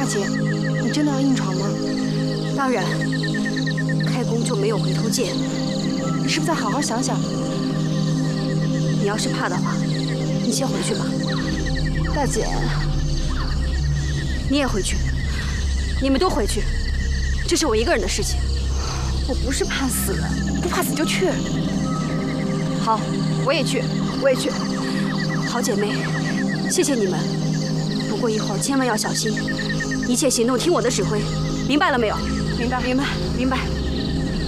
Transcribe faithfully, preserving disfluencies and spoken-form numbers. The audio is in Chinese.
姐，你真的要硬闯吗？ 当然，开弓就没有回头箭。 你是不是再好好想想？ 你要是怕的话，你先回去吧。 大姐， 你也回去，你们都回去，这是我一个人的事情。 我不是怕死的，不怕死就去。 好，我也去，我也去。好姐妹，谢谢你们。不过一会儿千万要小心，一切行动听我的指挥，明白了没有？ 明白， 明白，明白。